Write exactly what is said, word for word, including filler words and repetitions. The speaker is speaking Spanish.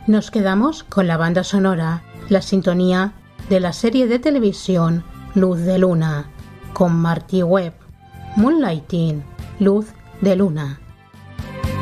Nos quedamos con la banda sonora, la sintonía de la serie de televisión Luz de Luna, con Martí Webb, Moonlighting, Luz de Luna.